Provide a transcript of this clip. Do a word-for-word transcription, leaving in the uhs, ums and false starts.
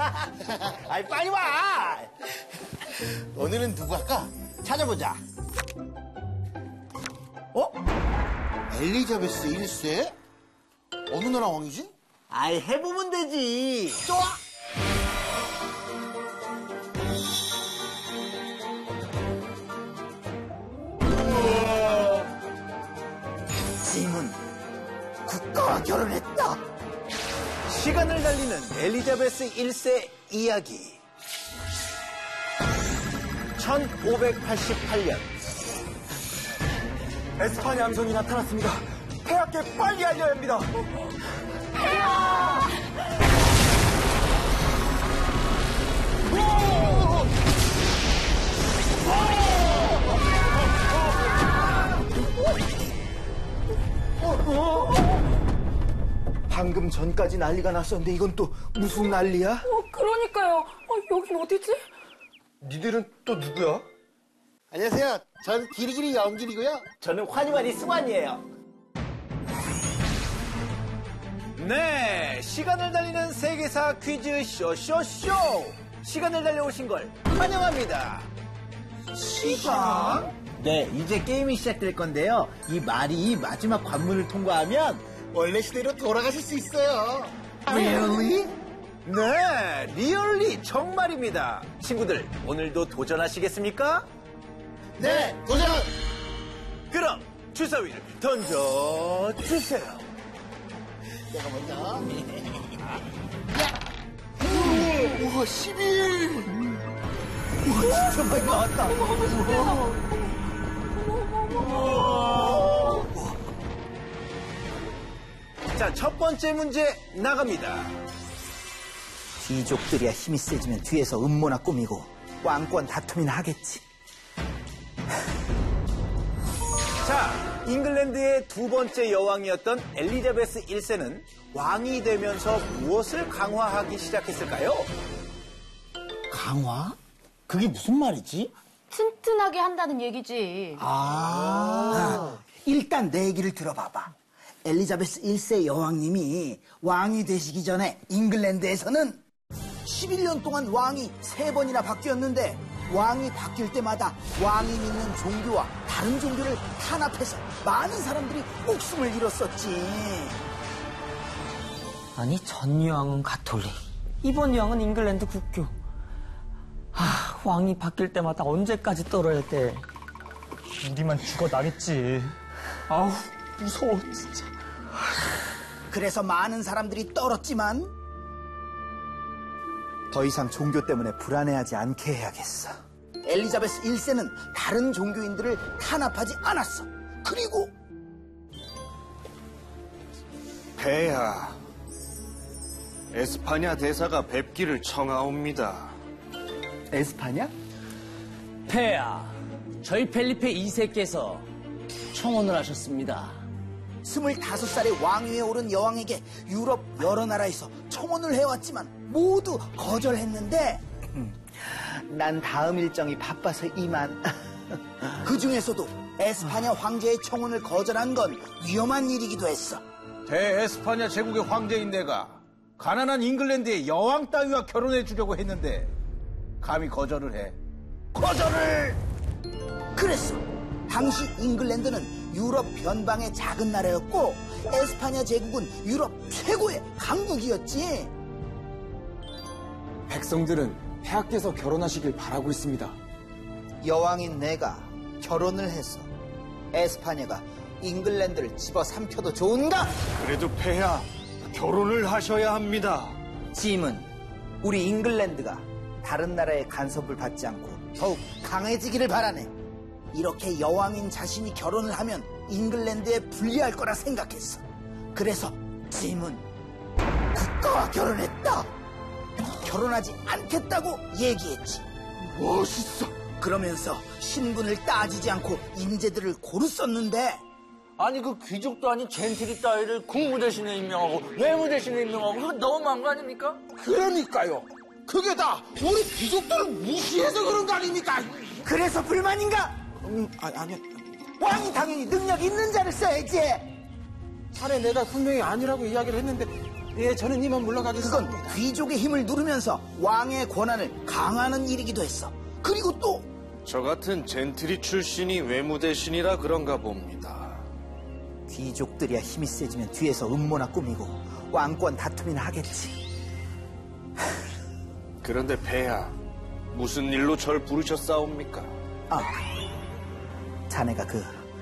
아이, 빨리 와! 오늘은 누구 할까? 찾아보자. 어? 엘리자베스 일 세? 어느 나라 왕이지? 아이, 해보면 되지. 좋아! 짐은 국가와 결혼했다. 시간을 달리는 엘리자베스 일 세 이야기. 천오백팔십팔 년. 에스파냐 함선이 나타났습니다. 폐하께 빨리 알려야 합니다. 폐하! 방금 전까지 난리가 났었는데 이건 또 무슨 난리야? 어, 그러니까요. 어, 여긴 어디지? 니들은 또 누구야? 안녕하세요. 전 기리기리 영길이고요. 저는 환희환희 승환이에요. 네, 시간을 달리는 세계사 퀴즈 쇼쇼쇼. 시간을 달려오신 걸 환영합니다. 시간? 네, 이제 게임이 시작될 건데요. 이 말이 마지막 관문을 통과하면 원래 시대로 돌아가실 수 있어요. Really? 네, 리얼리 정말입니다. 친구들, 오늘도 도전하시겠습니까? 네, 도전! 그럼 주사위를 던져주세요. 내가 먼저. 우와, 십일! 우와, 진짜 많이 나왔다. 자, 첫 번째 문제 나갑니다. 귀족들이야 힘이 세지면 뒤에서 음모나 꾸미고 왕권 다툼이나 하겠지. 자, 잉글랜드의 두 번째 여왕이었던 엘리자베스 일 세는 왕이 되면서 무엇을 강화하기 시작했을까요? 강화? 그게 무슨 말이지? 튼튼하게 한다는 얘기지. 아, 일단 내 얘기를 들어봐봐. 엘리자베스 일 세 여왕님이 왕이 되시기 전에 잉글랜드에서는 십일 년 동안 왕이 세 번이나 바뀌었는데 왕이 바뀔 때마다 왕이 믿는 종교와 다른 종교를 탄압해서 많은 사람들이 목숨을 잃었었지. 아니, 전 여왕은 가톨릭, 이번 여왕은 잉글랜드 국교. 아, 왕이 바뀔 때마다 언제까지 떨어야 돼? 우리만 죽어 나겠지. 아우, 무서워 진짜. 그래서 많은 사람들이 떨었지만 더 이상 종교 때문에 불안해하지 않게 해야겠어. 엘리자베스 일 세는 다른 종교인들을 탄압하지 않았어. 그리고 폐하, 에스파냐 대사가 뵙기를 청하옵니다. 에스파냐? 폐하, 저희 펠리페 이 세께서 청혼을 하셨습니다. 스물다섯 살의 왕위에 오른 여왕에게 유럽 여러 나라에서 청혼을 해왔지만 모두 거절했는데 난 다음 일정이 바빠서 이만. 그 중에서도 에스파냐 황제의 청혼을 거절한 건 위험한 일이기도 했어. 대에스파냐 제국의 황제인 내가 가난한 잉글랜드의 여왕 따위와 결혼해 주려고 했는데 감히 거절을 해. 거절을! 그랬어. 당시 잉글랜드는 유럽 변방의 작은 나라였고 에스파냐 제국은 유럽 최고의 강국이었지. 백성들은 폐하께서 결혼하시길 바라고 있습니다. 여왕인 내가 결혼을 해서 에스파냐가 잉글랜드를 집어삼켜도 좋은가? 그래도 폐하, 결혼을 하셔야 합니다. 짐은 우리 잉글랜드가 다른 나라의 간섭을 받지 않고 더욱 강해지기를 바라네. 이렇게 여왕인 자신이 결혼을 하면 잉글랜드에 불리할 거라 생각했어. 그래서 짐은 국가와 결혼했다. 결혼하지 않겠다고 얘기했지. 멋있어. 그러면서 신분을 따지지 않고 인재들을 고루 썼는데 아니, 그 귀족도 아닌 젠틀이 따위를 국무 대신에 임명하고 외무 대신에 임명하고 그거 너무한 거 아닙니까? 그러니까요. 그게 다 우리 귀족들을 무시해서 그런 거 아닙니까? 그래서 불만인가? 음, 아, 아니. 왕이 당연히 능력 있는 자를 써야지. 사례 내가 분명히 아니라고 이야기를 했는데 예, 저는 이만 그건 물러가겠습니다. 귀족의 힘을 누르면서 왕의 권한을 강화하는 일이기도 했어. 그리고 또 저 같은 젠트리 출신이 외무대신이라 그런가 봅니다. 귀족들이야 힘이 세지면 뒤에서 음모나 꾸미고 왕권 다툼이나 하겠지. 그런데 폐하, 무슨 일로 절 부르셨사옵니까? 아, 자네가 그